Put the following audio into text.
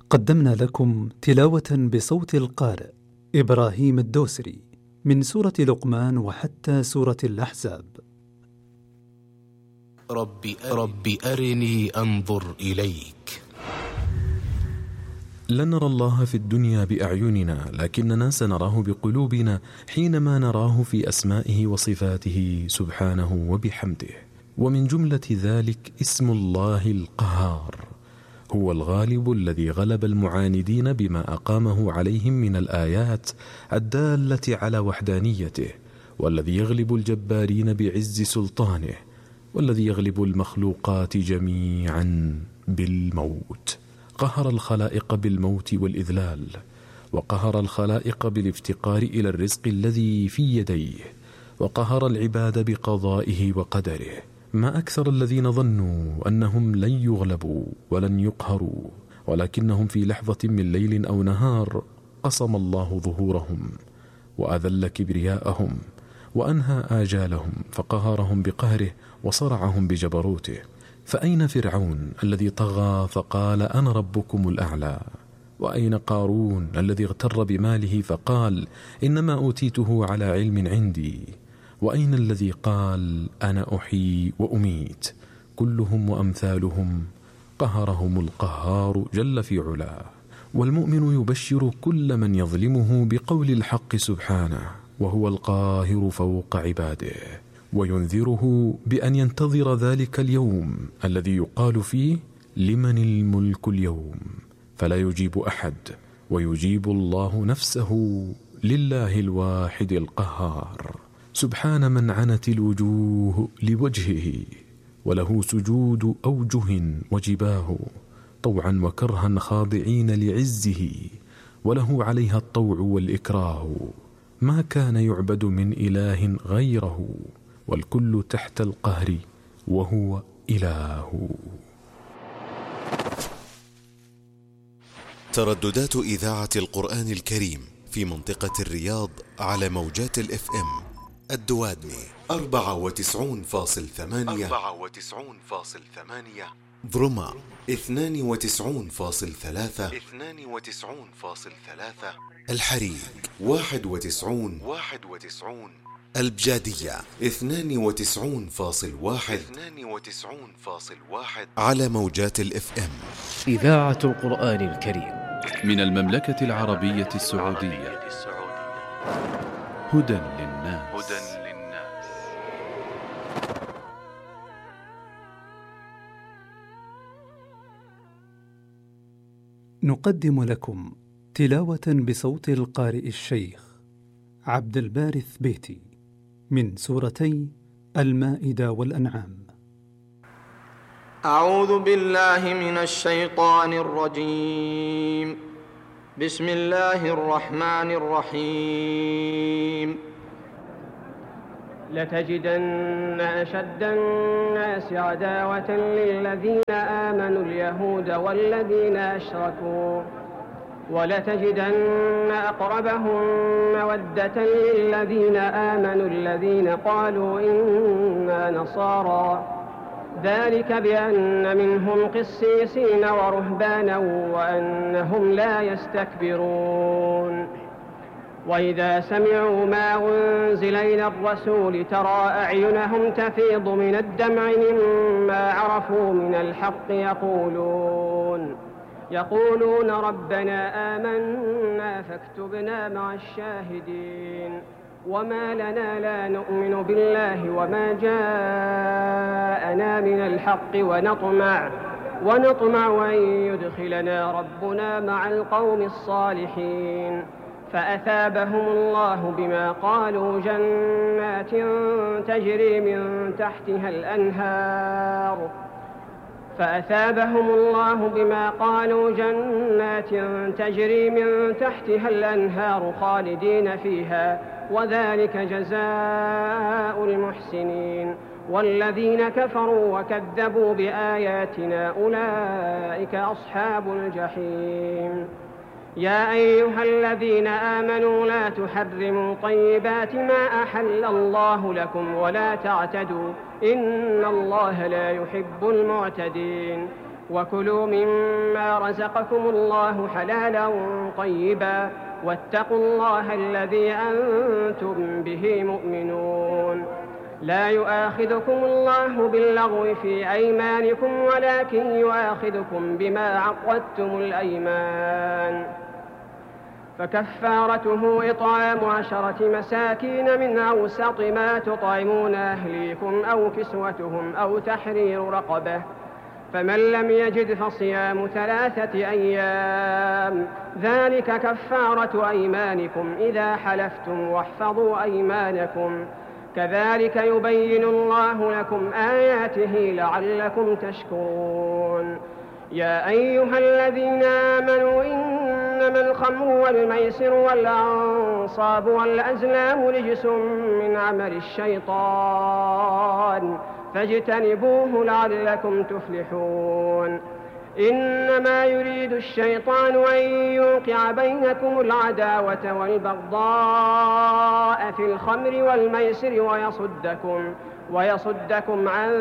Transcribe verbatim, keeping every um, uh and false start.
قدمنا لكم تلاوة بصوت القارئ إبراهيم الدوسري من سورة لقمان وحتى سورة الأحزاب. رب رب أرني أنظر إليك. لن نرى الله في الدنيا بأعيننا، لكننا سنراه بقلوبنا حينما نراه في أسمائه وصفاته سبحانه وبحمده. ومن جملة ذلك اسم الله القهار، هو الغالب الذي غلب المعاندين بما أقامه عليهم من الآيات الدالة على وحدانيته، والذي يغلب الجبارين بعز سلطانه، والذي يغلب المخلوقات جميعا بالموت. قهر الخلائق بالموت والإذلال، وقهر الخلائق بالافتقار إلى الرزق الذي في يديه، وقهر العباد بقضائه وقدره. ما أكثر الذين ظنوا أنهم لن يغلبوا ولن يقهروا، ولكنهم في لحظة من ليل أو نهار قصم الله ظهورهم وأذل كبرياءهم وأنهى آجالهم، فقهرهم بقهره وصرعهم بجبروته. فأين فرعون الذي طغى فقال أنا ربكم الأعلى؟ وأين قارون الذي اغتر بماله فقال إنما أوتيته على علم عندي؟ وأين الذي قال أنا أحيي وأميت؟ كلهم وأمثالهم قهرهم القهار جل في علاه. والمؤمن يبشر كل من يظلمه بقول الحق سبحانه، وهو القاهر فوق عباده، وينذره بأن ينتظر ذلك اليوم الذي يقال فيه لمن الملك اليوم، فلا يجيب أحد، ويجيب الله نفسه لله الواحد القهار. سبحان من عنت الوجوه لوجهه، وله سجود أوجه وجباه، طوعا وكرها خاضعين لعزه، وله عليها الطوع والإكراه. ما كان يعبد من إله غيره، والكل تحت القهر وهو إله. ترددات إذاعة القرآن الكريم في منطقة الرياض على موجات الاف ام الدوادمي أربعة وتسعين فاصل ثمانية، أربعة وتسعين فاصل ثمانية، ضرما اثنين وتسعين فاصل ثلاثة، اثنين وتسعين فاصل ثلاثة، الحريق واحد وتسعين، واحد وتسعين، البجادية اثنين وتسعين فاصل واحد، اثنين وتسعين فاصل واحد على موجات الاف ام. إذاعة القرآن الكريم من المملكة العربية السعودية. هدى للناس. هدى للناس. نقدم لكم تلاوة بصوت القارئ الشيخ عبد الباري الثبيتي من سورتي المائدة والأنعام. أعوذ بالله من الشيطان الرجيم. بسم الله الرحمن الرحيم. لتجدن أشد الناس عداوة للذين آمنوا اليهود والذين أشركوا، ولتجدن أقربهم مودة للذين آمنوا الذين قالوا إنا نصارى، ذلك بأن منهم قسيسين ورهبانا وأنهم لا يستكبرون. وإذا سمعوا ما أنزل إلى الرسول ترى أعينهم تفيض من الدمع مما عرفوا من الحق، يقولون يقولون ربنا آمنا فاكتبنا مع الشاهدين. وما لنا لا نؤمن بالله وما جاءنا من الحق ونطمع ونطمع أن يدخلنا ربنا مع القوم الصالحين. فأثابهم الله بما قالوا جنات تجري من تحتها الأنهار فأثابهم الله بما قالوا جنات تجري من تحتها الأنهار خالدين فيها، وذلك جزاء المحسنين. والذين كفروا وكذبوا بآياتنا أولئك أصحاب الجحيم. يا أيها الذين آمنوا لا تحرموا طيبات ما أحل الله لكم ولا تعتدوا إن الله لا يحب المعتدين. وكلوا مما رزقكم الله حلالا طيبا واتقوا الله الذي أنتم به مؤمنون. لا يؤاخذكم الله باللغو في أيمانكم ولكن يؤاخذكم بما عقدتم الأيمان، فكفارته إطعام عشرة مساكين من أوسط ما تطعمون أهليكم أو كسوتهم أو تحرير رقبة، فمن لم يجد فصيام ثلاثة أيام ذلك كفارة أيمانكم إذا حلفتم واحفظوا أيمانكم كذلك يبين الله لكم آياته لعلكم تشكرون. يا أيها الذين آمنوا إنما الخمر والميسر والأنصاب والأزلام رجس من عمل الشيطان فاجتنبوه لعلكم تفلحون. إنما يريد الشيطان أن يوقع بينكم العداوة والبغضاء في الخمر والميسر ويصدكم, ويصدكم عن